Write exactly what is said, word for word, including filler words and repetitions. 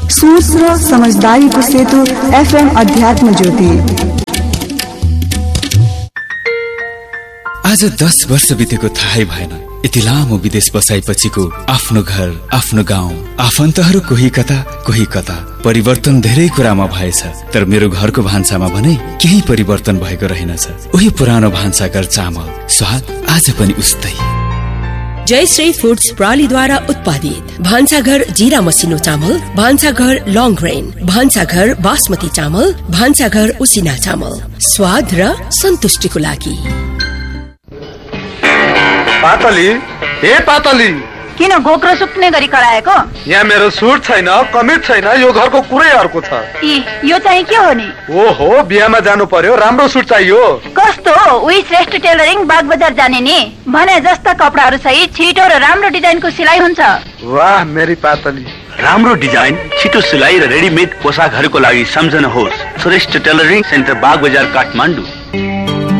सोच र समझदारीको सेतु एफएम अध्यात्म ज्योति। आज दस वर्ष बितेको थाहै भएन। यति लामो विदेश बसाइपछिको आफ्नो घर, आफ्नो गाउँ, आफन्तहरू कोही कता कोही कता। परिवर्तन धेरै कुरामा भएछ, तर मेरो घरको भान्सामा भने केही परिवर्तन भएको रहेनछ। उही पुरानो भान्साघर चामल स्वाद आज पनि उस्तै। जयश्री फूड्स प्रणालीद्वारा उत्पादित भान्साघर जीरा मसिनो चामल, भान्साघर लङ ग्रेन, भान्साघर बासमती चामल, भान्साघर उसिना चामल, स्वाद र सन्तुष्टिको लागि। पातली, ए पातली, किन गोक्रो सुक्ने गरी कराएको? यहाँ मेरो सुट छैन, कमिज छैन, यो घरको कुरै अर्को छ। ई यो चाहिँ के हो नि? ओहो, बिहामा जानु पर्यो, राम्रो सुट चाहियो। कस्तो? उही श्रेष्ठ टेलरिङ बाग बजार जाने नि। भने जस्ता कपडाहरू सहित छिटो र राम्रो डिजाइनको सिलाइ हुन्छ। वाह मेरी पातली, राम्रो डिजाइन, छिटो सिलाइ र रेडीमेड पोसाकहरूको लागि सम्झनुहोस् श्रेष्ठ टेलरिङ सेन्टर बाग बजार काठमाडौँ।